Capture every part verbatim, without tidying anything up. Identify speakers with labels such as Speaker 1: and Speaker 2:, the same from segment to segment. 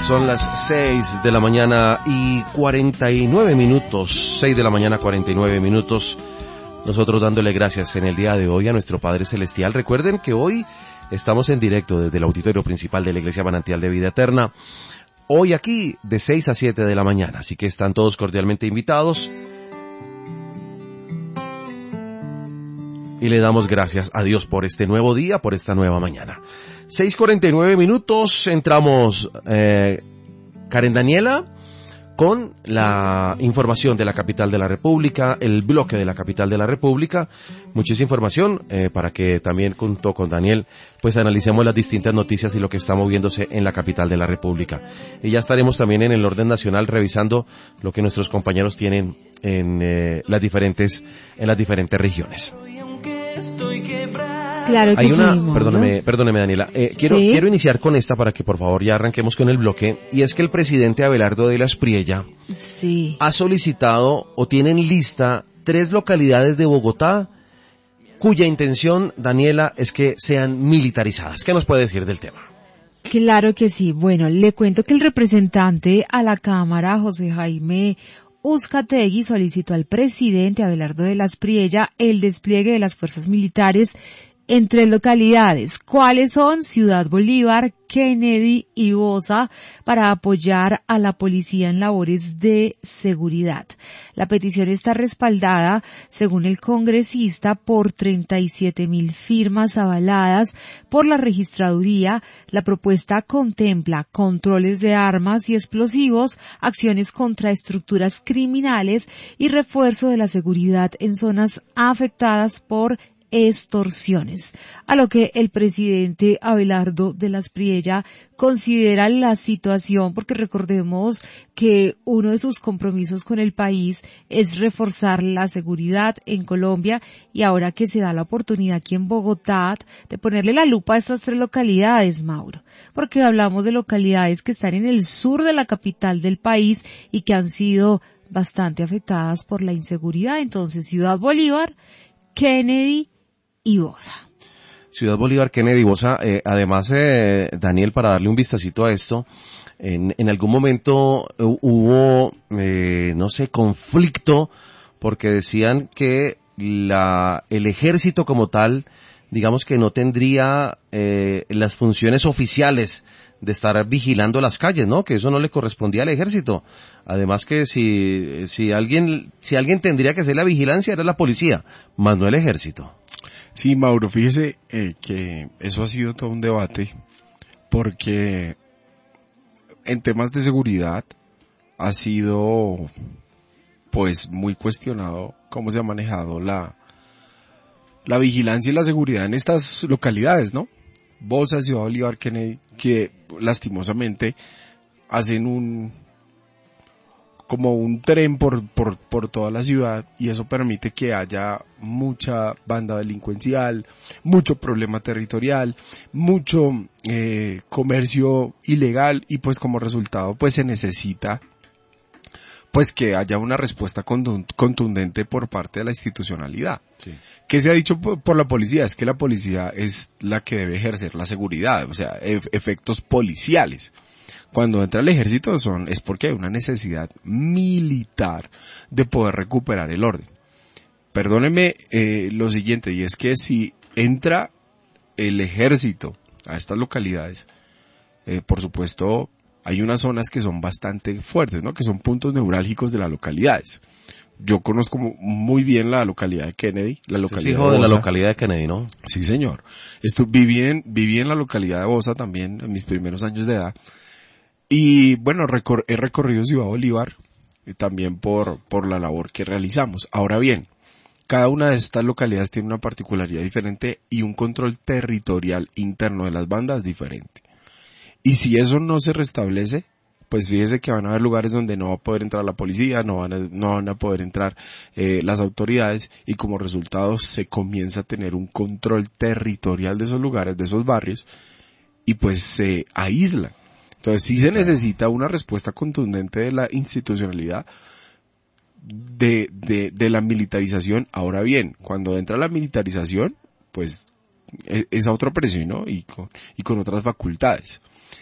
Speaker 1: Son las seis de la mañana y cuarenta y nueve minutos, seis de la mañana cuarenta y nueve minutos. Nosotros dándole gracias en el día de hoy a nuestro Padre Celestial. Recuerden que hoy estamos en directo desde el auditorio principal de la Iglesia Manantial de Vida Eterna. Hoy aquí de seis a siete de la mañana, así que están todos cordialmente invitados. Y le damos gracias a Dios por este nuevo día, por esta nueva mañana. seis cuarenta y nueve minutos, entramos, eh, Karen Daniela, con la información de la capital de la República, el bloque de la capital de la República. Muchísima información eh, para que también junto con Daniel pues analicemos las distintas noticias y lo que está moviéndose en la capital de la República. Y ya estaremos también en el orden nacional revisando lo que nuestros compañeros tienen en eh, las diferentes en las diferentes regiones.
Speaker 2: Claro que
Speaker 1: Hay una,
Speaker 2: sí,
Speaker 1: perdóneme, perdóneme Daniela, eh, quiero,
Speaker 2: ¿Sí?
Speaker 1: quiero iniciar con esta para que por favor ya arranquemos con el bloque, y es que el presidente Abelardo de la Espriella
Speaker 2: Sí.
Speaker 1: ha solicitado o tiene en lista tres localidades de Bogotá cuya intención, Daniela, es que sean militarizadas. ¿Qué nos puede decir del tema?
Speaker 2: Claro que sí. Bueno, le cuento que el representante a la Cámara, José Jaime Uzcategui, solicitó al presidente Abelardo de la Espriella el despliegue de las fuerzas militares en tres localidades. ¿Cuáles son? Ciudad Bolívar, Kennedy y Bosa, para apoyar a la policía en labores de seguridad. La petición está respaldada, según el congresista, por treinta y siete mil firmas avaladas por la registraduría. La propuesta contempla controles de armas y explosivos, acciones contra estructuras criminales y refuerzo de la seguridad en zonas afectadas por extorsiones, a lo que el presidente Abelardo de la Espriella considera la situación, porque recordemos que uno de sus compromisos con el país es reforzar la seguridad en Colombia, y ahora que se da la oportunidad aquí en Bogotá de ponerle la lupa a estas tres localidades, Mauro, porque hablamos de localidades que están en el sur de la capital del país y que han sido bastante afectadas por la inseguridad. Entonces, Ciudad Bolívar, Kennedy y Bosa.
Speaker 1: Ciudad Bolívar, Kennedy y Bosa. Eh, además, eh, Daniel, para darle un vistacito a esto, en, en algún momento uh, hubo, eh, no sé, conflicto, porque decían que la, el ejército como tal, digamos que no tendría eh, las funciones oficiales de estar vigilando las calles, ¿no? Que eso no le correspondía al ejército. Además que si, si alguien, si alguien tendría que hacer la vigilancia era la policía, más no el ejército.
Speaker 3: Sí, Mauro, fíjese eh, que eso ha sido todo un debate, porque en temas de seguridad ha sido pues muy cuestionado cómo se ha manejado la la vigilancia y la seguridad en estas localidades, ¿no? Bosa, Ciudad Bolívar, Kennedy, que lastimosamente hacen un como un tren por, por, por toda la ciudad, y eso permite que haya mucha banda delincuencial, mucho problema territorial, mucho eh, comercio ilegal, y pues como resultado pues se necesita pues que haya una respuesta contundente por parte de la institucionalidad. Sí. ¿Qué se ha dicho por, por la policía? Es que la policía es la que debe ejercer la seguridad, o sea, e- efectos policiales. Cuando entra el ejército son, es porque hay una necesidad militar de poder recuperar el orden. Perdóneme eh, lo siguiente, y es que si entra el ejército a estas localidades, eh, por supuesto, hay unas zonas que son bastante fuertes, ¿no? Que son puntos neurálgicos de las localidades. Yo conozco muy bien la localidad de Kennedy, la localidad
Speaker 1: hijo
Speaker 3: de,
Speaker 1: de
Speaker 3: Bosa.
Speaker 1: la localidad de Kennedy, ¿no?
Speaker 3: Sí, señor. Estu- viví en, viví en la localidad de Bosa también en mis primeros años de edad. Y bueno, recor- he recorrido Ciudad Bolívar eh, también por, por la labor que realizamos. Ahora bien, cada una de estas localidades tiene una particularidad diferente y un control territorial interno de las bandas diferente. Y si eso no se restablece, pues fíjese que van a haber lugares donde no va a poder entrar la policía, no van a, no van a poder entrar eh, las autoridades, y como resultado se comienza a tener un control territorial de esos lugares, de esos barrios, y pues se aíslan. Entonces sí se necesita una respuesta contundente de la institucionalidad, de, de, de la militarización. Ahora bien, cuando entra la militarización, pues es, es a otro precio, ¿no? Y con, y con otras facultades.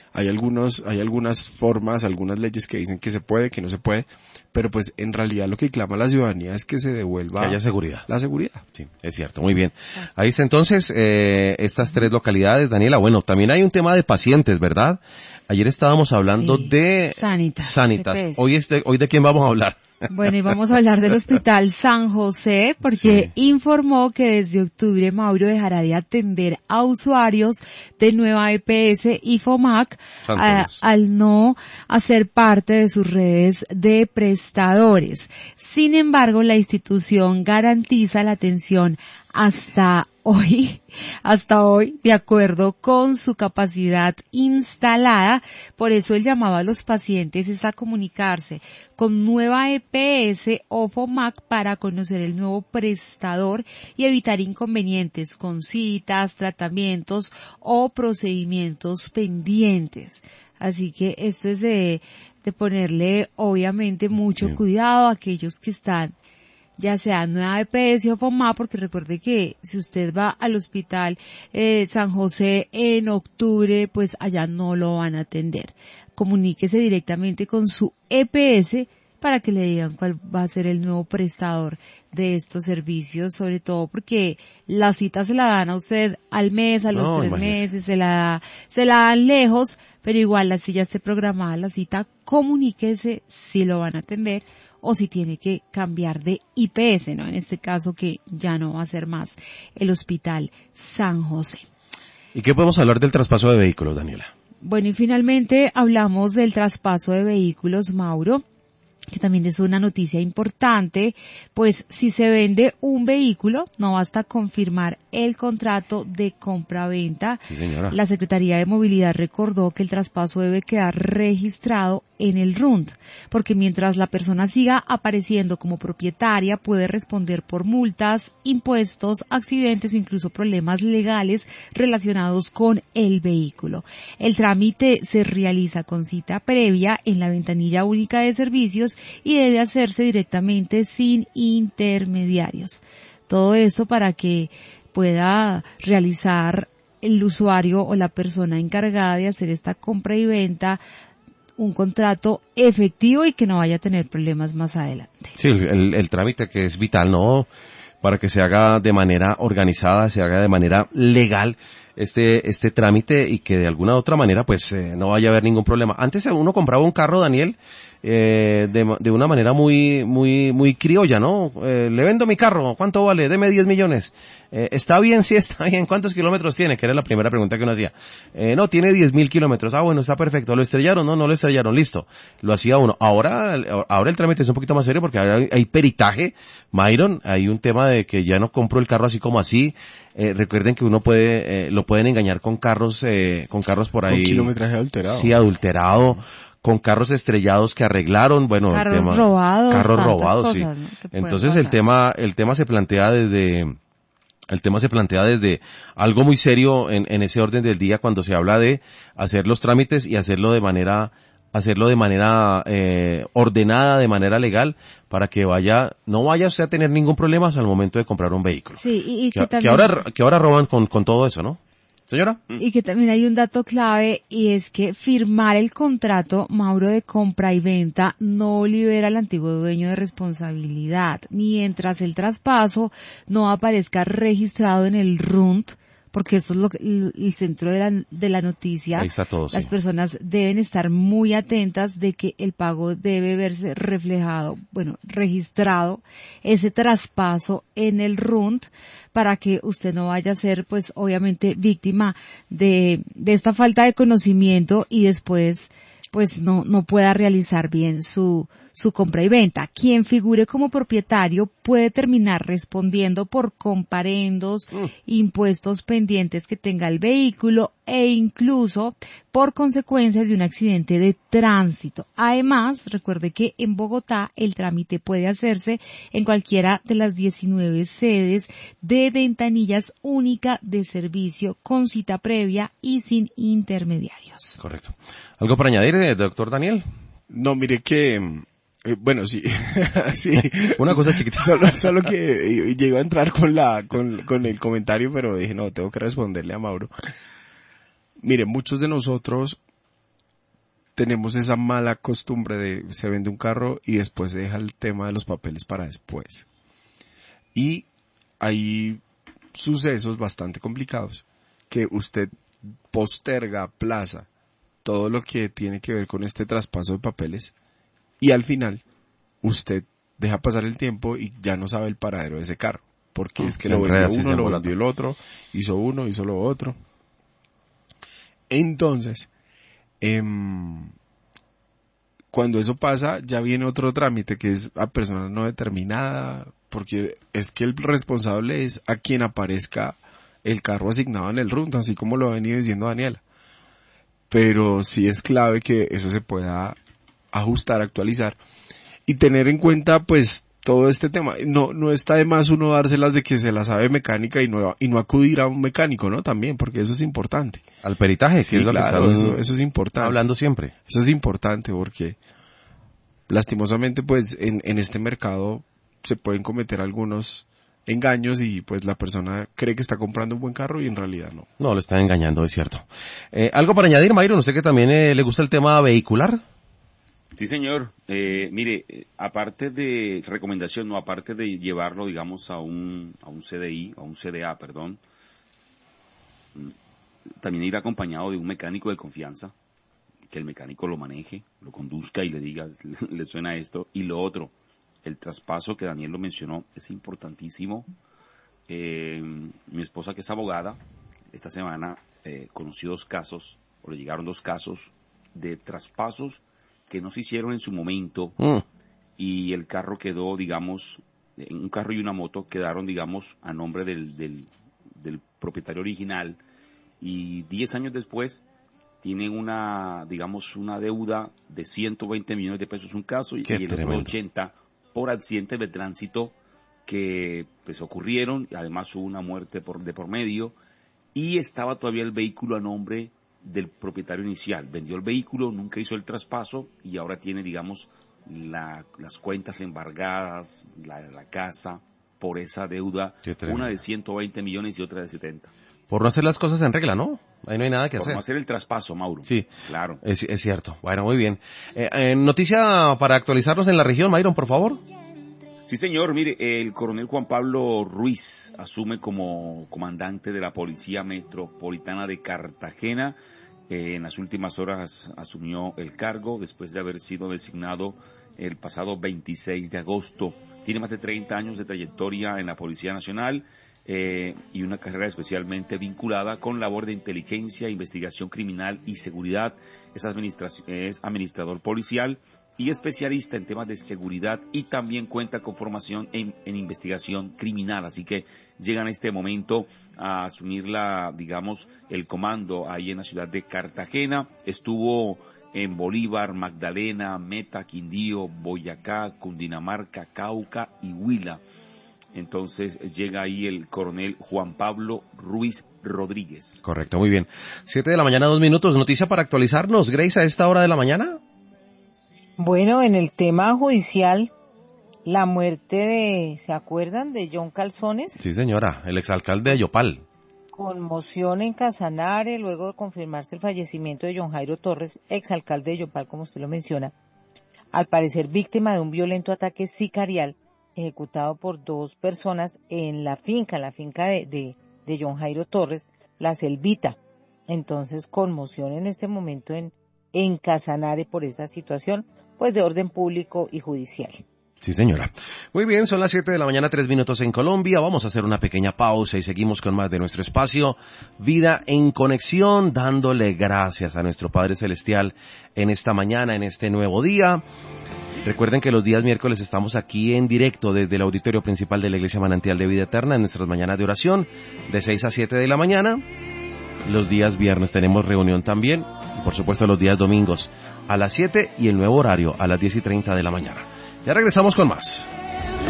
Speaker 3: hay algunos, hay algunas formas, algunas leyes que dicen que se puede, que no se puede, pero pues en realidad lo que clama la ciudadanía es que se devuelva
Speaker 1: que haya seguridad.
Speaker 3: La seguridad.
Speaker 1: Sí, es cierto, muy bien. Ahí está entonces, eh, estas tres localidades, Daniela. Bueno, también hay un tema de pacientes, ¿verdad? Ayer estábamos hablando
Speaker 2: Sí.
Speaker 1: de
Speaker 2: Sanitas.
Speaker 1: Sanitas.
Speaker 2: C P S.
Speaker 1: Hoy, este, hoy de quién vamos a hablar.
Speaker 2: Bueno, y vamos a hablar del Hospital San José porque
Speaker 1: Sí.
Speaker 2: informó que desde octubre Mauro dejará de atender a usuarios de Nueva E P S y FOMAC a, al no hacer parte de sus redes de prestadores. Sin embargo, la institución garantiza la atención hasta hoy, hasta hoy, de acuerdo con su capacidad instalada. Por eso él llamaba a los pacientes es a comunicarse con Nueva E P S o FOMAC para conocer el nuevo prestador y evitar inconvenientes con citas, tratamientos o procedimientos pendientes. Así que esto es de, de ponerle obviamente mucho
Speaker 1: Bien.
Speaker 2: cuidado a aquellos que están ya sea Nueva E P S o FOMAC, porque recuerde que si usted va al hospital eh, San José en octubre, pues allá no lo van a atender. Comuníquese directamente con su E P S para que le digan cuál va a ser el nuevo prestador de estos servicios, sobre todo porque la cita se la dan a usted al mes, a los
Speaker 1: No,
Speaker 2: tres
Speaker 1: imagínese.
Speaker 2: meses, se la, da, se la dan lejos, pero igual así ya esté programada la cita, comuníquese si lo van a atender o si tiene que cambiar de I P S, ¿no? En este caso que ya no va a ser más el Hospital San José.
Speaker 1: ¿Y qué podemos hablar del traspaso de vehículos, Daniela?
Speaker 2: Bueno, y finalmente hablamos del traspaso de vehículos, Mauro, que también es una noticia importante, pues si se vende un vehículo, no basta confirmar el contrato de compra-venta.
Speaker 1: Sí, señora.
Speaker 2: La Secretaría de Movilidad recordó que el traspaso debe quedar registrado en el R U N T, porque mientras la persona siga apareciendo como propietaria, puede responder por multas, impuestos, accidentes o incluso problemas legales relacionados con el vehículo. El trámite se realiza con cita previa en la ventanilla única de servicios y debe hacerse directamente sin intermediarios. Todo esto para que pueda realizar el usuario o la persona encargada de hacer esta compra y venta un contrato efectivo y que no vaya a tener problemas más adelante.
Speaker 1: Sí, el, el, el trámite que es vital, ¿no? Para que se haga de manera organizada, se haga de manera legal este este trámite y que de alguna u otra manera pues eh, no vaya a haber ningún problema. Antes uno compraba un carro, Daniel, eh, de, de una manera muy muy muy criolla, ¿no? Eh, le vendo mi carro, ¿cuánto vale? Deme diez millones. Eh, ¿Está bien? Sí, está bien. ¿Cuántos kilómetros tiene? Que era la primera pregunta que uno hacía. Eh, no, tiene diez mil kilómetros. Ah, bueno, está perfecto. ¿Lo estrellaron? No, no lo estrellaron. Listo. Lo hacía uno. Ahora, ahora el trámite es un poquito más serio porque ahora hay, hay peritaje. Myron, hay un tema de que ya no compro el carro así como así. Eh, recuerden que uno puede, eh, lo pueden engañar con carros, eh, con carros por ahí.
Speaker 3: Con kilometraje adulterado.
Speaker 1: Sí, adulterado. Con carros estrellados que arreglaron, bueno,
Speaker 2: carros
Speaker 1: el tema.
Speaker 2: robados.
Speaker 1: Carros robados,
Speaker 2: cosas,
Speaker 1: sí.
Speaker 2: ¿no?
Speaker 1: Entonces el tema, el tema se plantea desde, el tema se plantea desde algo muy serio en, en ese orden del día cuando se habla de hacer los trámites y hacerlo de manera, hacerlo de manera eh, ordenada, de manera legal, para que vaya, no vaya usted a tener ningún problema al momento de comprar un vehículo.
Speaker 2: Sí, y, y
Speaker 1: que,
Speaker 2: que, también,
Speaker 1: que ahora, que ahora roban con, con todo eso, ¿no? Señora.
Speaker 2: Y que también hay un dato clave y es que firmar el contrato, Mauro, de compra y venta no libera al antiguo dueño de responsabilidad, mientras el traspaso no aparezca registrado en el R U N T, porque esto es lo que, el centro de la, de la noticia.
Speaker 1: Ahí está todo, sí.
Speaker 2: Las personas deben estar muy atentas de que el pago debe verse reflejado, bueno, registrado, ese traspaso en el R U N T, para que usted no vaya a ser, pues, obviamente víctima de, de esta falta de conocimiento y después, pues, no, no pueda realizar bien su, su compra y venta. Quien figure como propietario puede terminar respondiendo por comparendos, mm. impuestos pendientes que tenga el vehículo e incluso por consecuencias de un accidente de tránsito. Además, recuerde que en Bogotá el trámite puede hacerse en cualquiera de las diecinueve sedes de ventanillas única de servicio con cita previa y sin intermediarios.
Speaker 1: Correcto. ¿Algo para añadir, doctor Daniel?
Speaker 3: No, mire que... Eh, bueno, sí, sí.
Speaker 1: Una cosa chiquita.
Speaker 3: Solo, solo que llego a entrar con la, con, con el comentario, pero dije, no, tengo que responderle a Mauro. Mire, muchos de nosotros tenemos esa mala costumbre de se vende un carro y después se deja el tema de los papeles para después. Y hay sucesos bastante complicados que usted posterga, aplaza todo lo que tiene que ver con este traspaso de papeles y al final usted deja pasar el tiempo y ya no sabe el paradero de ese carro. Porque oh, es que lo vendió uno, lo vendió el otro, hizo uno, hizo lo otro. Entonces, eh, cuando eso pasa, ya viene otro trámite que es a persona no determinada, porque es que el responsable es a quien aparezca el carro asignado en el R U N, así como lo ha venido diciendo Daniela. Pero sí es clave que eso se pueda ajustar, actualizar y tener en cuenta, pues, todo este tema. No, no está de más uno dárselas de que se la sabe mecánica y no, y no acudir a un mecánico, ¿no? También, porque eso es importante.
Speaker 1: Al peritaje,
Speaker 3: sí,
Speaker 1: que es lo
Speaker 3: claro,
Speaker 1: que
Speaker 3: eso, eso es importante.
Speaker 1: Hablando siempre.
Speaker 3: Eso es importante porque, lastimosamente, pues, en, en este mercado se pueden cometer algunos engaños y, pues, la persona cree que está comprando un buen carro y en realidad no.
Speaker 1: No, lo está engañando, es cierto. Eh, ¿Algo para añadir, Myron? ¿Usted que también eh, le gusta el tema vehicular?
Speaker 4: Sí, señor. Eh, mire, eh, aparte de recomendación, no, aparte de llevarlo, digamos, a un a un C D I, a un C D A, perdón, también ir acompañado de un mecánico de confianza, que el mecánico lo maneje, lo conduzca y le diga, le, le suena esto. Y lo otro, el traspaso que Daniel lo mencionó, es importantísimo. Eh, mi esposa, que es abogada, esta semana eh, conoció dos casos, o le llegaron dos casos de traspasos que no se hicieron en su momento mm. y el carro quedó, digamos, un carro y una moto quedaron, digamos, a nombre del, del, del propietario original y diez años después tienen una, digamos, una deuda de ciento veinte millones de pesos un caso y, y el otro de ochenta por accidentes de tránsito que pues ocurrieron, y además hubo una muerte por, de por medio y estaba todavía el vehículo a nombre del propietario inicial. Vendió el vehículo, nunca hizo el traspaso y ahora tiene, digamos, la, las cuentas embargadas, la, la casa, por esa deuda, una de ciento veinte millones y otra de setenta.
Speaker 1: Por no hacer las cosas en regla, ¿no? Ahí no hay nada que
Speaker 4: por
Speaker 1: hacer.
Speaker 4: Por no hacer el traspaso, Mauro.
Speaker 1: Sí,
Speaker 4: claro.
Speaker 1: Es, es cierto. Bueno, muy bien. Eh, eh, noticia para actualizarnos en la región, Myron, por favor.
Speaker 4: Sí, señor. Mire, el coronel Juan Pablo Ruiz asume como comandante de la Policía Metropolitana de Cartagena. Eh, en las últimas horas asumió el cargo después de haber sido designado el pasado veintiséis de agosto. Tiene más de treinta años de trayectoria en la Policía Nacional eh, y una carrera especialmente vinculada con labor de inteligencia, investigación criminal y seguridad. Es, es administrador policial y especialista en temas de seguridad y también cuenta con formación en, en investigación criminal. Así que llega en este momento a asumir la, digamos, el comando ahí en la ciudad de Cartagena. Estuvo en Bolívar, Magdalena, Meta, Quindío, Boyacá, Cundinamarca, Cauca y Huila. Entonces llega ahí el coronel Juan Pablo Ruiz Rodríguez.
Speaker 1: Correcto, muy bien. Siete de la mañana, dos minutos. Noticia para actualizarnos, Grace, a esta hora de la mañana.
Speaker 2: Bueno, en el tema judicial, la muerte de, ¿se acuerdan de John Calzones?
Speaker 1: Sí, señora, el exalcalde de Yopal.
Speaker 2: Conmoción en Casanare, luego de confirmarse el fallecimiento de John Jairo Torres, exalcalde de Yopal, como usted lo menciona, al parecer víctima de un violento ataque sicarial ejecutado por dos personas en la finca, en la finca de, de, de John Jairo Torres, La Selvita. Entonces, conmoción en este momento en, en Casanare por esa situación, pues de orden público y judicial.
Speaker 1: Sí, señora. Muy bien, son las siete de la mañana, tres minutos en Colombia. Vamos a hacer una pequeña pausa y seguimos con más de nuestro espacio Vida en Conexión, dándole gracias a nuestro Padre Celestial en esta mañana, en este nuevo día. Recuerden que los días miércoles estamos aquí en directo desde el auditorio principal de la Iglesia Manantial de Vida Eterna en nuestras mañanas de oración, de seis a siete de la mañana. Los días viernes tenemos reunión también, y por supuesto los días domingos a las siete y el nuevo horario a las diez y treinta de la mañana. Ya regresamos con más.